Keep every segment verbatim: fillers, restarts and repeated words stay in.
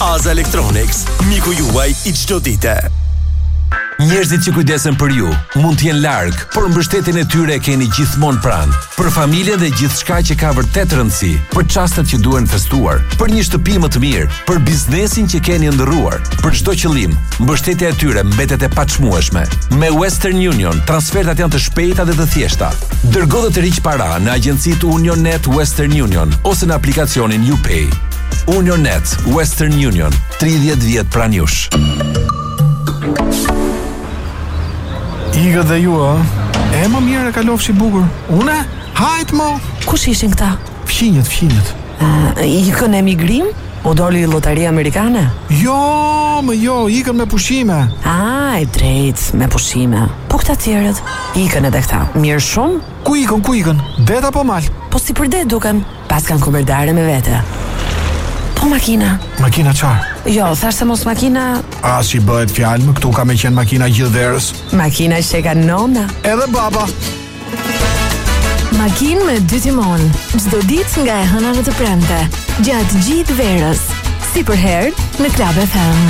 Aza Electronics, miku juaj I çdo dite. Njerëzit që kujdesen për ju mund të jenë larg, por mbështetjen e tyre e keni gjithmonë pranë. Për familjen dhe gjithçka që ka vërtet rëndësi, për çastet që duhen festuar, për një shtëpi më të mirë, për biznesin që keni ndërruar, për çdo qëllim, mbështetja e tyre mbetet e paçmueshme. Me Western Union, transfertat janë të shpejta dhe të thjeshta. Dërgo dhe të riq para në agjencitë UnionNet Western Union ose në aplikacionin UPay. UnionNet Western Union, tridhjetë vjet pranë jush. Iga dhe ju, a? E më mirë e kalofshi bukur. Une? Hajt mo! Kush ishin këta? Fqinjët, fqinjët. Uh, ikën emigrim? O doli lotaria amerikane? Jo, më jo, ikën me pushime. A, e drejt, me pushime. Po këta tjerët? Ikën edhe këta. Mirë shumë? Ku ikën, ku ikën? Det apo mal? Po si për det duken. Pas kanë kumerdare me vete. Po makina. Makina qarë? Jo, thash se mos makina... A, si bëhet fjalë, më këtu ka me qenë makina gjithë verës. Makina që ka nona. Edhe baba. Makinë me dy timon. Çdo ditë nga e hëna në të premte. Gjatë gjithë verës. Si për herë në Club F M.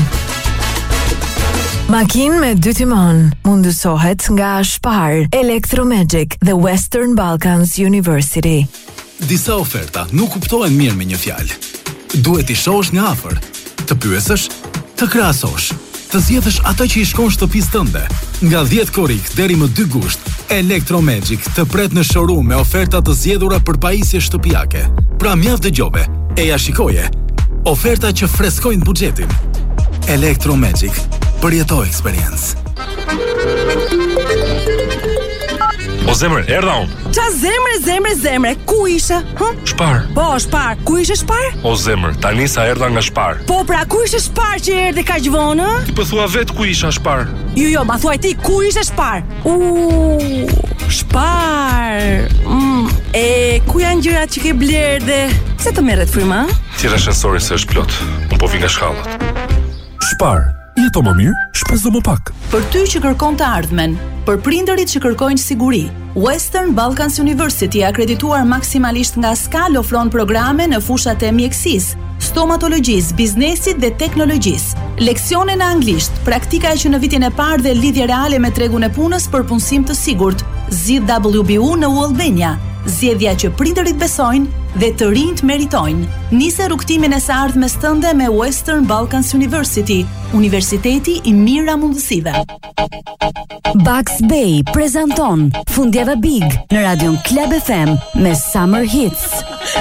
Makinë me dy timon mundësohet nga Spar, Electromagic dhe Western Balkans University. Disa oferta nuk kuptohen mirë me një fjalë. Duhet I shohësh nga afër, të pyesësh, të krahasosh, të zgjedhësh atë që I shkon shtëpisë tënde. Nga dhjetë korrik deri më dy gusht, Electromagic të pret në showroom me oferta të zgjedhura për pajisje shtëpiake. Pra mjaft dëgjove, e ja shikoje. Oferta që freskojnë buxhetin. Electromagic, përjeto eksperiencë. O zemre, erdha unë. Qa zemre, zemre, zemre, ku ishe? Hm? Shpar. Po, Shpar, ku ishe Shpar? O zemre, tani sa erdha nga Shpar. Po, pra, ku ishe Shpar që erdhe kaq vonë? Ti po thua vet ku isha Shpar. Jo, jo, ma thuaj ti, ku ishe Shpar? Uuu, Shpar. Mm. E, ku janë gjërat që ke blerë dhe... Se të merret fryma? Tira shensori se është plot. Unë po vi nga shkallët. Shpar. Jeto më mirë, shpezo më pak. Për ty që kërkon të ardhmen, për prindërit që kërkojnë siguri, Western Balkans University akredituar maksimalisht nga Skal ofron programe në fushat e mjekësisë, stomatologjisë, biznesit dhe teknologjisë. Leksione në anglisht, praktika që në vitin e parë dhe lidhje reale me tregun e punës për punësim të sigurt. Zgjidh W B U në U Albania. Zgjedhja që prindërit besojnë dhe të rinjt meritojnë. Nise rrugtimin e së ardhmes tënde me Western Balkans University, Universiteti I mira mundësive. Bucks Bay prezanton Fundjava Big në radion Club F M me Summer Hits.